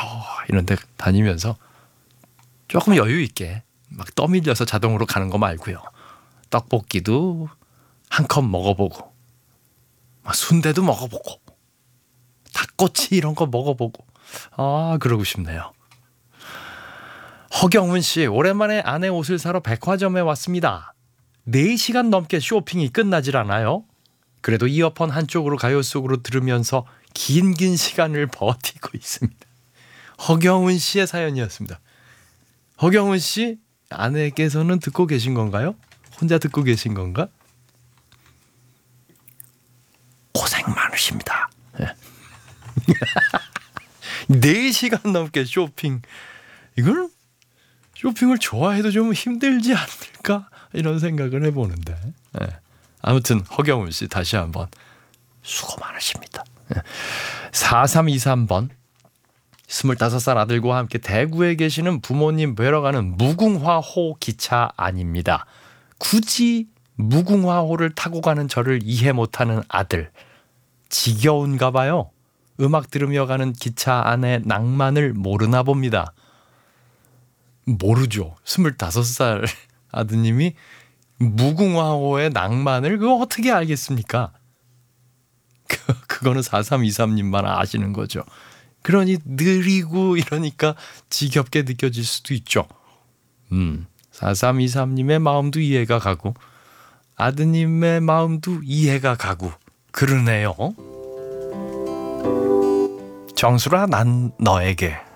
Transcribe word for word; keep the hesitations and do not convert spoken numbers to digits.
이런 데 다니면서 조금 여유 있게 막 떠밀려서 자동으로 가는 거 말고요. 떡볶이도 한 컵 먹어보고 막 순대도 먹어보고 닭꼬치 이런 거 먹어보고 아 그러고 싶네요. 허경훈 씨, 오랜만에 아내 옷을 사러 백화점에 왔습니다. 네 시간 넘게 쇼핑이 끝나질 않아요. 그래도 이어폰 한쪽으로 가요 속으로 들으면서 긴 긴 시간을 버티고 있습니다. 허경훈 씨의 사연이었습니다. 허경훈 씨, 아내께서는 듣고 계신 건가요? 혼자 듣고 계신 건가? 고생 많으십니다. 네 시간 넘게 쇼핑. 이걸 쇼핑을 좋아해도 좀 힘들지 않을까? 이런 생각을 해보는데. 네. 아무튼 허경훈 씨 다시 한번 수고 많으십니다. 네. 사삼이삼 번 스물다섯 살 아들과 함께 대구에 계시는 부모님 뵈러 가는 무궁화호 기차 안입니다. 굳이 무궁화호를 타고 가는 저를 이해 못하는 아들. 지겨운가 봐요. 음악 들으며 가는 기차 안의 낭만을 모르나 봅니다. 모르죠. 스물다섯 살 아드님이 무궁화호의 낭만을 그거 어떻게 알겠습니까? 그, 그거는 사삼이삼 님만 아시는 거죠. 그러니 느리고 이러니까 지겹게 느껴질 수도 있죠. 음, 사삼이삼 님의 마음도 이해가 가고 아드님의 마음도 이해가 가고 그러네요. 정수라 난 너에게